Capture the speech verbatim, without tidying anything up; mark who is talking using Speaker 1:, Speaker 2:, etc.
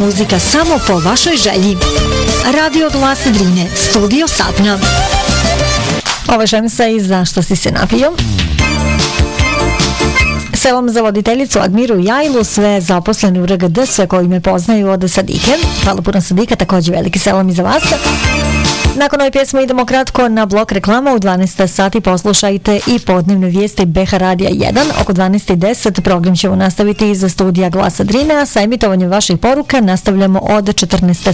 Speaker 1: muzika samo po vašoj želji. Radio Glas Drine, studio Sapna. Ova šemsa i zašto si se napio? Selam za voditeljicu Admiru Jajlu, sve zaposleni u R G D, sve koji me poznaju od Sadike. Hvala puno Sadika, također veliki selam i za vas. Nakon ove pjesme idemo kratko na blok reklama. U dvanaest sati poslušajte i podnevne vijesti B H Radija jedan. Oko dvanaest i deset program ćemo nastaviti iz studija Glasa Drine, a sa emitovanjem vaših poruka nastavljamo od četrnaest